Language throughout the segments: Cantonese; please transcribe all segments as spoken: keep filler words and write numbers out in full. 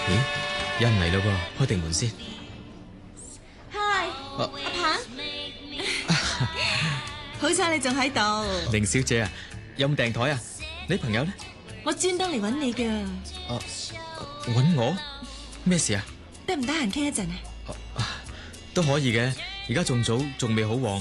咦，有人嚟咯噃，開定門先。 嗨，阿鵬，好彩你仲喺度。 凌小姐啊，有冇訂台啊？你朋友呢？ 我專登嚟揾你噶。 啊，揾我？咩事啊？ 得唔得閒傾一陣啊？ 都可以嘅，而家仲早，仲未好旺。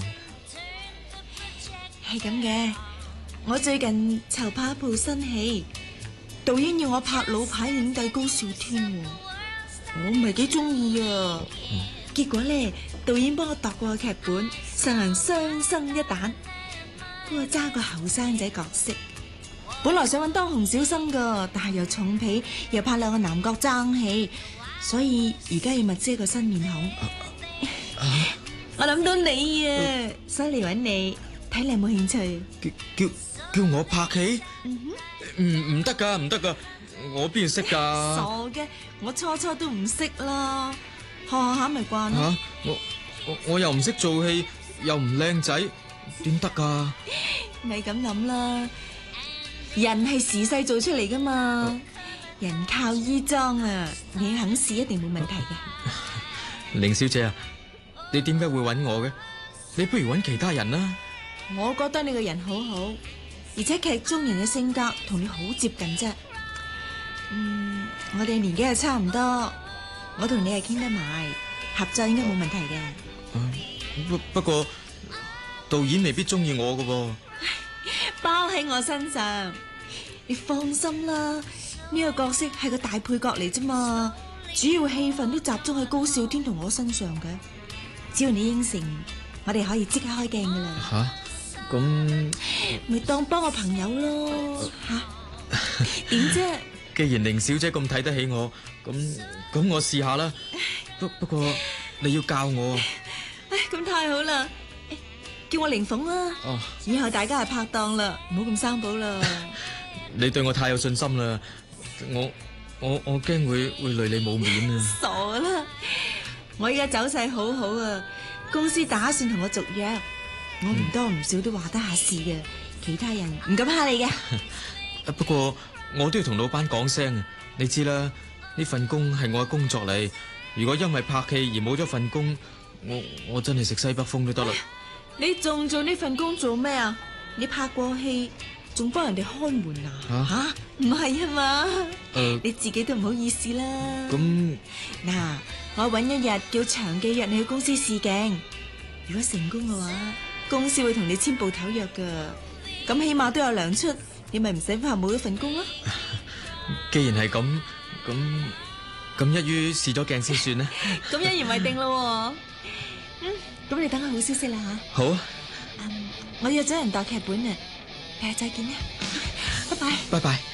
係咁嘅，我最近籌拍一部新戲，導演要我拍老牌影帝高少天，我唔係幾中意啊。嗯、結果咧，導演幫我度過個劇本，實行雙生一旦，幫我揸個後生仔角色。本來想揾當紅小生噶，但係又重皮，又怕兩個男角爭戲，所以而家要物色一個新面孔。啊啊、我諗到你啊，啊所以嚟揾你。睇你有冇興趣？ 叫叫叫我拍戲？唔唔得噶，唔得噶，我邊識噶？ 傻嘅，我初初都唔識啦，學下咪慣咯。 吓，我我我又唔識做戲，又唔靚仔，點得噶？ 咪咁諗啦，人係時勢做出嚟噶嘛，啊、人靠衣裝啊，你肯試一定冇問題嘅。 凌小姐啊，你點解會揾我嘅？你不如揾其他人啦。 我覺得你個人好好，而且劇中人嘅性格同你好接近啫。嗯，我哋年紀係差唔多，我同你係傾得埋，合作應該冇問題嘅。 啊、不不過導演未必中意我㗎噃， 包喺我身上，你放心啦。呢、這個角色係個大配角嚟啫嘛，主要戲份都集中喺高少天同我身上嘅。只要你應承，我哋可以即刻開鏡噶啦。吓、啊？咁咪當幫我朋友咯吓？點啫？ 既然凌小姐咁睇得起我，咁咁我試下啦。不不過你要教我。 唉，咁太好啦！叫我凌鳳啦。哦，以後大家係拍檔啦，唔好咁生保啦。 你對我太有信心啦，我我我驚會會累你冇面啊！ 傻啦！我而家走勢好好啊，公司打算同我續約。我唔多唔少都話得下事嘅，其他人唔敢蝦你嘅。 不過我都要同老闆講聲，你知啦，呢份工係我嘅工作嚟。如果因為拍戲而冇咗份工，我我真係食西北風都得啦。 你仲做呢份工做咩啊？你拍過戲，仲幫人哋看門啊？吓，唔係啊嘛？誒，你自己都唔好意思啦。咁嗱，我搵一日叫長記約你去公司試鏡，如果成功嘅話，公司會同你簽部頭約噶，咁起碼都有糧出，你咪唔使怕冇咗份工咯。 既然係咁，咁咁一於試咗鏡先算啦。 咁一言為定咯。嗯，咁你等下好消息啦吓。 好啊。 嗯，我約咗人度劇本啊，第日再見啦。拜拜。 拜拜。